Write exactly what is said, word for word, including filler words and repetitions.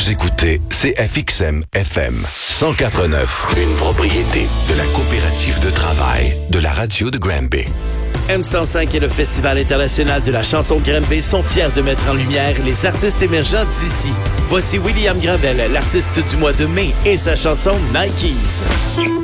Vous écoutez C F X M F M cent quatre neuf, une propriété de la coopérative de travail de la radio de Granby. M cent cinq et le Festival international de la chanson de Granby sont fiers de mettre en lumière les artistes émergents d'ici. Voici William Gravel, l'artiste du mois de mai, et sa chanson Nikes.